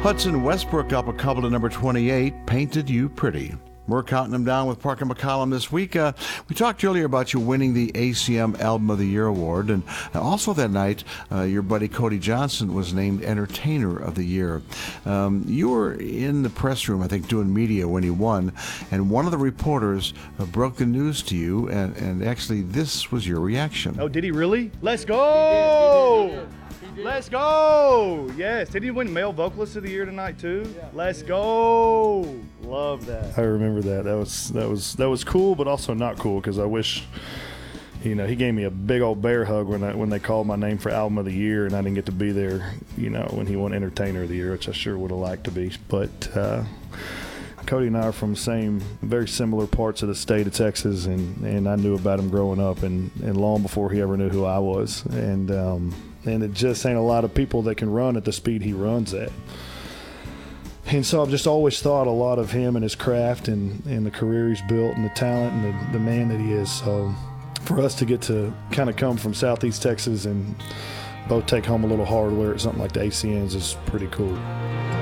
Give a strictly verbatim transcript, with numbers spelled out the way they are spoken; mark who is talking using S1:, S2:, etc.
S1: Hudson Westbrook up a couple to number twenty-eight, Painted You Pretty. We're counting them down with Parker McCollum this week. Uh, we talked earlier about you winning the A C M Album of the Year award, and also that night, uh, your buddy Cody Johnson was named Entertainer of the Year. Um, you were in the press room, I think, doing media when he won, and one of the reporters uh, broke the news to you, and, and actually this was your reaction.
S2: Oh, did he really? Let's go! He did, he did. He did. Let's go! Yes, did he win Male Vocalist of the Year tonight too? Yeah. Let's go! Love that.
S3: I remember that. That was that was that was cool, but also not cool because I wish, you know, he gave me a big old bear hug when I, when they called my name for Album of the Year, and I didn't get to be there, you know, when he won Entertainer of the Year, which I sure would have liked to be. But uh, Cody and I are from the same, very similar parts of the state of Texas, and, and I knew about him growing up, and, and long before he ever knew who I was, and um, and it just ain't a lot of people that can run at the speed he runs at. And so I've just always thought a lot of him and his craft and, and the career he's built and the talent and the, the man that he is. So for us to get to kind of come from Southeast Texas and both take home a little hardware at something like the A C Ns is pretty cool.